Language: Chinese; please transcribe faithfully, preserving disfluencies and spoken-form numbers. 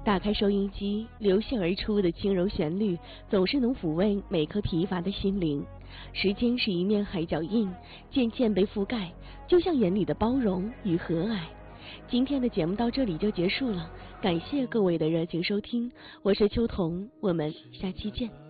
打开收音机，流泻而出的轻柔旋律，总是能抚慰每颗疲乏的心灵。时间是一面海脚印，渐渐被覆盖，就像眼里的包容与和蔼。今天的节目到这里就结束了，感谢各位的热情收听，我是秋彤，我们下期见。